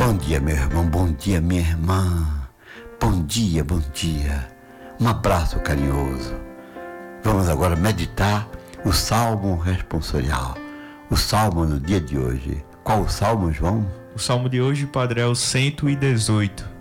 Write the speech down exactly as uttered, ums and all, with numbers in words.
Bom dia, meu irmão, bom dia, minha irmã. Bom dia, bom dia. Um abraço carinhoso. Vamos agora meditar o Salmo responsorial. O Salmo no dia de hoje. Qual o Salmo, João? O Salmo de hoje, Padre, é o cento e dezoito.